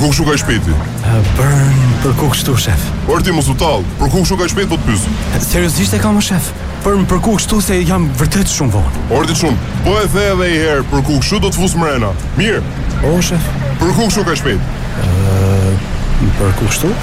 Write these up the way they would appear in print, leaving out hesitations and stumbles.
ku kështu ka shpejti? Për ku kështu, shef? Orti mos u tall, për ku kështu ka shpejt po të pyes. Seriozisht e kam, shef? Për ku kështu se jam vërtet shumë vonë. Orti shumë, po e the edhe një herë, për ku kështu do të fus mrena. Mirë. O, shef? Për ku kështu ka shpejt? Për ku kështu?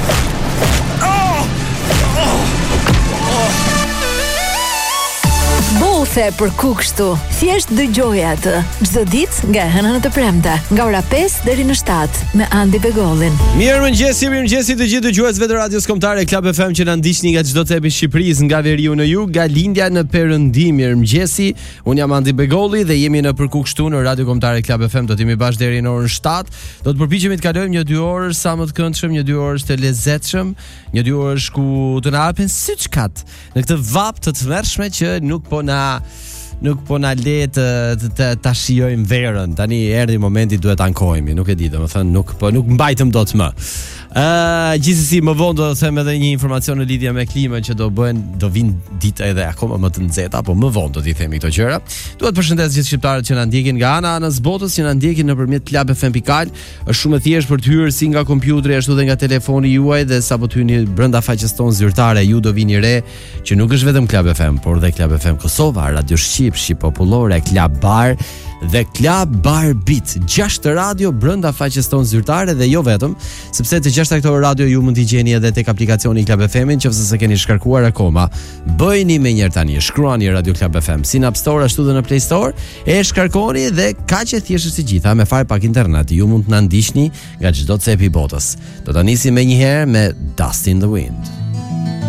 Bothe për ku kështu. Thjesht dëgjoje atë çdo ditë nga hëna në të premte, nga ora 5 deri në 7 me Andi Begollin. Mirëmëngjesi të gjithë dëgjuesve të radios kombëtare Club FM që na ndiqni nga çdo cepi i Shqipërisë, nga veriu në jug, nga lindja në perëndim. Mirëmëngjesi. Un jam Andi Begolli dhe jemi në Për ku kështu në radio kombëtare Club FM. Do të jemi bashkë deri në orën 7. Do të përpiqemi të kalojmë një 2 orë sa më të këndshëm, një 2 orë të lezetshëm, një 2 orë ku të na hapen siçkat në këtë vap të tmerrshme që nuk po na le ta shijojmë verën. Tani erdhi momenti, duhet ankohemi, nuk e di, domethënë nuk mbajtëm dot më. Gjithsesi më vonë do të them edhe një informacion në lidhje me klimën që do vinë ditë edhe akoma më të nxehta, po më vonë do t'i themi këto gjëra. Dua të përshëndes gjithë shqiptarët që na ndjekin nga anës botës, që na ndjekin nëpërmjet Club FM.al. Është shumë e thjeshtë për të hyrë si nga kompjuteri ashtu dhe nga telefoni juaj, dhe sapo të hyni brenda faqes tonë zyrtare, ju do vini re që nuk është vetëm Club FM, por dhe Club FM Kosova, Radio Shqip, Shqip Popullore, Club Bar dhe Club Bar Beat. 6 radio brenda faqes tonë zyrtare dhe jo vetëm, sepse të 6 këto radio ju mund t'i gjeni edhe tek aplikacioni Club FM-in, nëse s'e keni shkarkuar akoma. Bëjini me njëherë tani, shkruani Radio Club FM si në App Store ashtu dhe në Play Store, e shkarkoni dhe kaq e thjeshtë si gjitha, me fare pak internet, ju mund të na ndiqni nga çdo cep i botës. Do ta nisim me njëherë me Dust in the Wind.